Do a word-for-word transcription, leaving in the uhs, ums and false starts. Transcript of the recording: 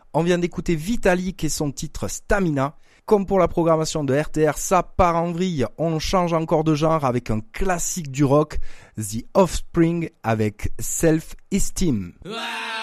on vient d'écouter Vitalik et son titre Stamina. Comme pour la programmation de R T R, ça part en vrille. On change encore de genre avec un classique du rock, The Offspring avec Self Esteem.